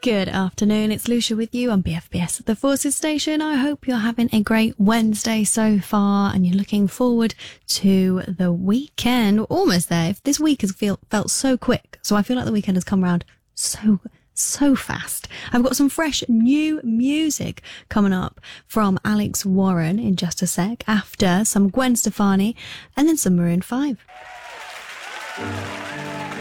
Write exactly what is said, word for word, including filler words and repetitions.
Good afternoon, it's Lucia with you on B F B S at the Forces Station. I hope you're having a great Wednesday so far and you're looking forward to the weekend. We're almost there. If this week has feel, felt so quick, so I feel like the weekend has come around so so fast. I've got some fresh new music coming up from Alex Warren in just a sec, after some Gwen Stefani and then some Maroon five.